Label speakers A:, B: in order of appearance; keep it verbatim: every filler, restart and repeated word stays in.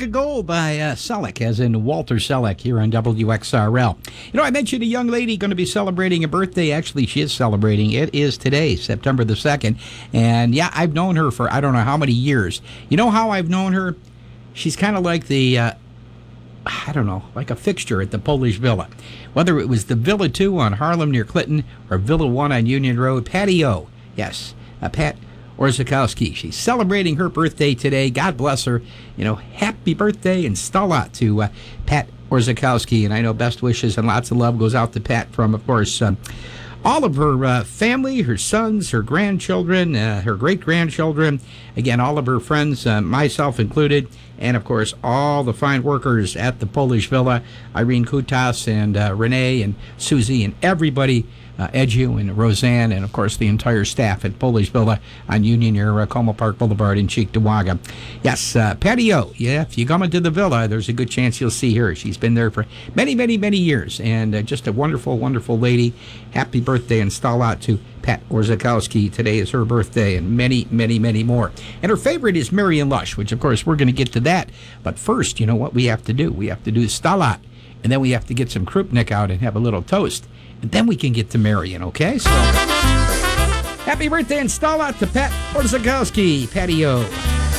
A: Rock of Gold by uh, Selleck, as in Walter Selleck, here on W X R L. You know, I mentioned a young lady going to be celebrating a birthday. Actually, she is celebrating. It is today, September the second. And yeah, I've known her for I don't know how many years. You know how I've known her? She's kind of like the, uh, I don't know, like a fixture at the Polish Villa. Whether it was the Villa two on Harlem near Clinton or Villa one on Union Road, Patty O. Yes, uh, Pat Orzechowski. She's celebrating her birthday today. God bless her. You know, happy birthday and Stala to uh, Pat Orzechowski. And I know best wishes and lots of love goes out to Pat from, of course, um, all of her uh, family, her sons, her grandchildren, uh, her great-grandchildren. Again, all of her friends, uh, myself included. And, of course, all the fine workers at the Polish Villa, Irene Kutas and uh, Renee and Susie and everybody, uh, Edu and Roseanne, and, of course, the entire staff at Polish Villa on Union near uh, Como Park Boulevard in Cheektowaga. Yes, uh, Patty O. Yeah, if you come into the Villa, there's a good chance you'll see her. She's been there for many, many, many years, and uh, just a wonderful, wonderful lady. Happy birthday and Stalat to Pat Orzechowski. Today is her birthday, and many, many, many more. And her favorite is Marion Lush, which, of course, we're going to get to that. But first, you know what we have to do? We have to do Stalat, and then we have to get some Krupnik out and have a little toast. And then we can get to Marion, okay? So, happy birthday and Stalat to Pat Orzechowski, Patty O.